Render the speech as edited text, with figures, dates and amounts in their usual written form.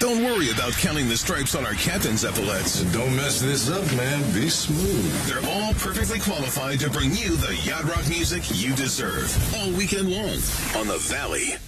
Don't worry about counting the stripes on our captain's epaulets. Don't mess this up, man. Be smooth. They're all perfectly qualified to bring you the yacht rock music you deserve all weekend long on the Valley.